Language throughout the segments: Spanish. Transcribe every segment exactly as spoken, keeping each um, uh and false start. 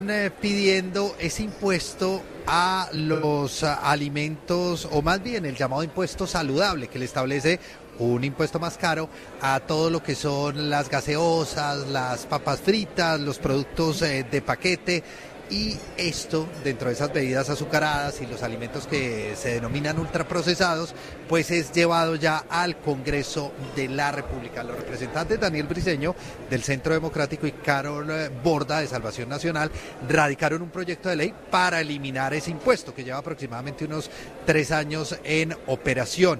eh, pidiendo ese impuesto a los a, alimentos, o más bien el llamado impuesto saludable, que le establece un impuesto más caro a todo lo que son las gaseosas, las papas fritas, los productos eh, de paquete. Y esto, dentro de esas bebidas azucaradas y los alimentos que se denominan ultraprocesados, pues es llevado ya al Congreso de la República. Los representantes Daniel Briceño del Centro Democrático y Carol Borda de Salvación Nacional radicaron un proyecto de ley para eliminar ese impuesto que lleva aproximadamente unos tres años en operación.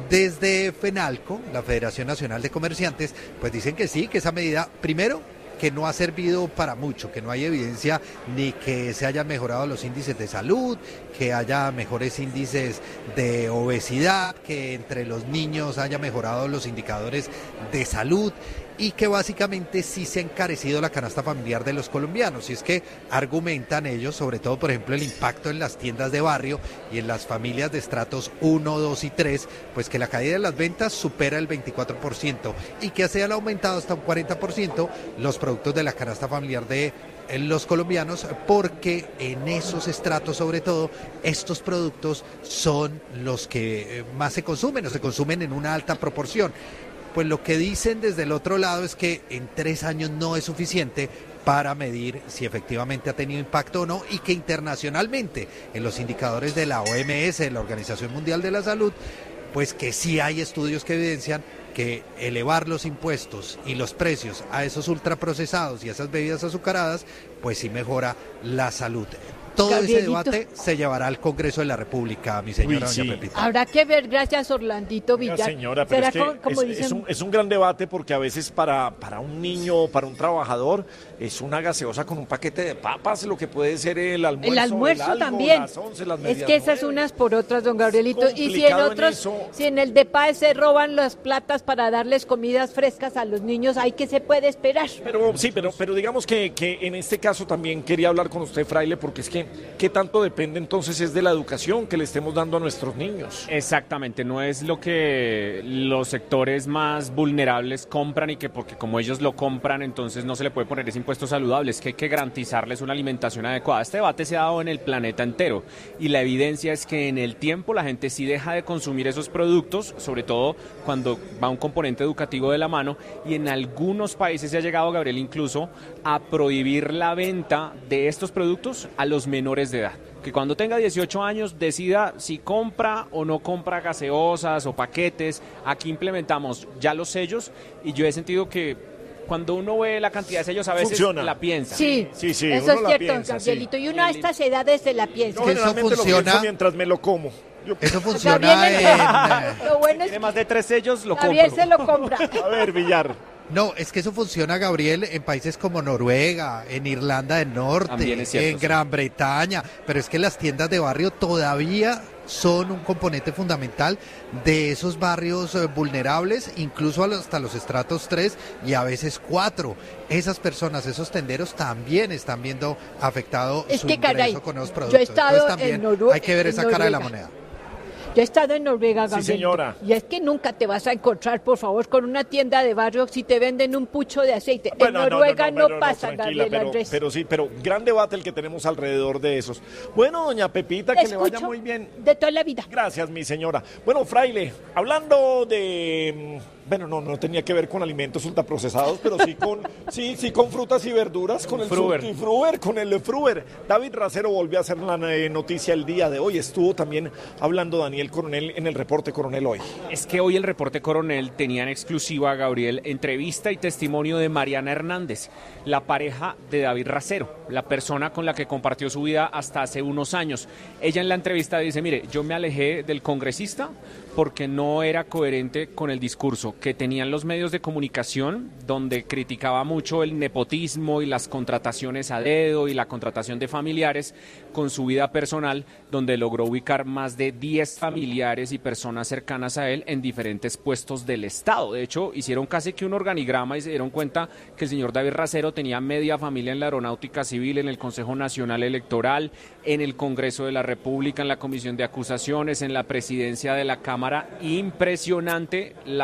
Desde FENALCO, la Federación Nacional de Comerciantes, pues dicen que sí, que esa medida, primero, que no ha servido para mucho, que no hay evidencia ni que se hayan mejorado los índices de salud, que haya mejores índices de obesidad, que entre los niños haya mejorado los indicadores de salud, y que básicamente sí se ha encarecido la canasta familiar de los colombianos. Y es que argumentan ellos, sobre todo por ejemplo el impacto en las tiendas de barrio y en las familias de estratos uno, dos y tres, pues que la caída de las ventas supera el veinticuatro por ciento y que se han aumentado hasta un cuarenta por ciento los productos de la canasta familiar de los colombianos, porque en esos estratos sobre todo estos productos son los que más se consumen o se consumen en una alta proporción. Pues lo que dicen desde el otro lado es que en tres años no es suficiente para medir si efectivamente ha tenido impacto o no, y que internacionalmente en los indicadores de la O M S, de la Organización Mundial de la Salud, pues que sí hay estudios que evidencian que elevar los impuestos y los precios a esos ultraprocesados y a esas bebidas azucaradas, pues sí mejora la salud. Todo Gabrielito. Ese debate se llevará al Congreso de la República, mi señora. Uy, doña sí. Pepita. Habrá que ver, gracias Orlandito Villar. Señora, pero es, que como, como es, dicen... es, un, es un gran debate, porque a veces para, para un niño, para un trabajador, es una gaseosa con un paquete de papas, lo que puede ser el almuerzo. El almuerzo el algo, también. Las once, las es que esas nueve. Unas por otras, don Gabrielito. Y si en otros, en si en el DEPAE se roban las platas para darles comidas frescas a los niños, ¿hay que se puede esperar? Pero sí, pero, pero digamos que, que en este caso también quería hablar con usted, Fraile, porque es que ¿qué tanto depende entonces es de la educación que le estemos dando a nuestros niños? Exactamente, no es lo que los sectores más vulnerables compran y que porque como ellos lo compran entonces no se le puede poner ese impuesto saludable, es que hay que garantizarles una alimentación adecuada. Este debate se ha dado en el planeta entero y la evidencia es que en el tiempo la gente sí deja de consumir esos productos, sobre todo cuando va un componente educativo de la mano, y en algunos países se ha llegado, Gabriel, incluso a prohibir la venta de estos productos a los menores de edad, que cuando tenga dieciocho años decida si compra o no compra gaseosas o paquetes. Aquí implementamos ya los sellos y yo he sentido que cuando uno ve la cantidad de sellos a veces Funciona. La piensa. Sí, sí, sí eso es cierto, piensa, Gabrielito, sí. Y uno a estas edades se la piensa. Yo generalmente eso funciona, lo pienso mientras me lo como. Yo... Eso funciona en... Lo bueno es tiene más de tres sellos, lo compro. Javier se lo compra. A ver, Villar. No, es que eso funciona, Gabriel, en países como Noruega, en Irlanda del Norte, cierto, en Gran sí. Bretaña, pero es que las tiendas de barrio todavía son un componente fundamental de esos barrios eh, vulnerables, incluso hasta los estratos tres y a veces cuatro. Esas personas, esos tenderos también están viendo afectado es su que, ingreso caray, con los productos. Yo he estado Entonces también en Noruega, hay que ver esa Noruega. cara de la moneda. Yo he estado en Noruega, Gabriel. Sí, señora. Y es que nunca te vas a encontrar, por favor, con una tienda de barrio si te venden un pucho de aceite. Bueno, en Noruega no, no, no, no pasa, no, Gabriel pero, Andrés. Pero sí, pero gran debate el que tenemos alrededor de esos. Bueno, doña Pepita, que Escucho le vaya muy bien. De toda la vida. Gracias, mi señora. Bueno, Fraile, hablando de... Bueno, no, no tenía que ver con alimentos ultraprocesados, pero sí con, sí, sí con frutas y verduras, con el Fruver, con el Fruver. David Racero volvió a hacer la noticia el día de hoy. Estuvo también hablando Daniel Coronel en el Reporte Coronel hoy. Es que hoy el Reporte Coronel tenía en exclusiva, Gabriel, entrevista y testimonio de Mariana Hernández, la pareja de David Racero, la persona con la que compartió su vida hasta hace unos años. Ella en la entrevista dice, mire, yo me alejé del congresista porque no era coherente con el discurso que tenían los medios de comunicación, donde criticaba mucho el nepotismo y las contrataciones a dedo y la contratación de familiares, con su vida personal, donde logró ubicar más de diez familiares y personas cercanas a él en diferentes puestos del Estado. De hecho, hicieron casi que un organigrama y se dieron cuenta que el señor David Racero tenía media familia en la Aeronáutica Civil, en el Consejo Nacional Electoral, en el Congreso de la República, en la Comisión de Acusaciones, en la presidencia de la Cámara. Impresionante la familia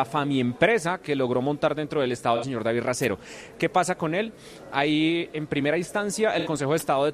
empresa que logró montar dentro del Estado el señor David Racero. ¿Qué pasa con él? Ahí, en primera instancia, el Consejo de Estado